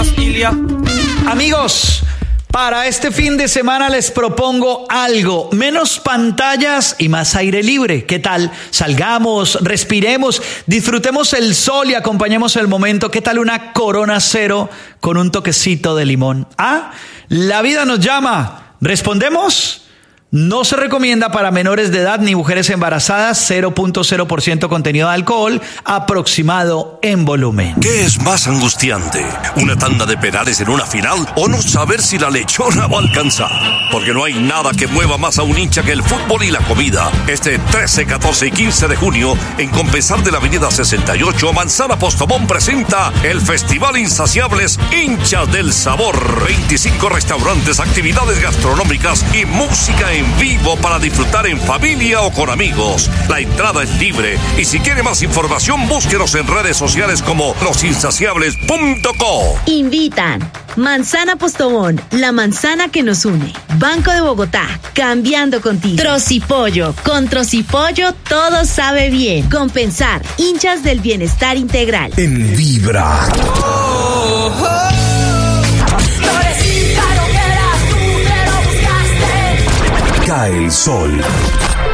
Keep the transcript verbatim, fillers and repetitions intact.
Castilla. Amigos, para este fin de semana les propongo algo, menos pantallas y más aire libre. ¿Qué tal? Salgamos, respiremos, disfrutemos el sol y acompañemos el momento. ¿Qué tal una Corona Cero con un toquecito de limón? Ah, la vida nos llama. ¿Respondemos? No se recomienda para menores de edad ni mujeres embarazadas. Cero punto cero por ciento contenido de alcohol aproximado en volumen. ¿Qué es más angustiante? ¿Una tanda de penales en una final o no saber si la lechona va a alcanzar? Porque no hay nada que mueva más a un hincha que el fútbol y la comida. Este trece, catorce y quince de junio, en Compensar de la Avenida sesenta y ocho, Manzana Postobón presenta el Festival Insaciables Hinchas del Sabor. veinticinco restaurantes, actividades gastronómicas y música en vivo para disfrutar en familia o con amigos. La entrada es libre y si quiere más información, búsquenos en redes sociales como los insaciables punto co. Invitan Manzana Postobón, la manzana que nos une. Banco de Bogotá, cambiando contigo. Trocipollo, con Trocipollo todo sabe bien. Compensar, hinchas del bienestar integral. En Vibra. Oh, oh. Cae el sol.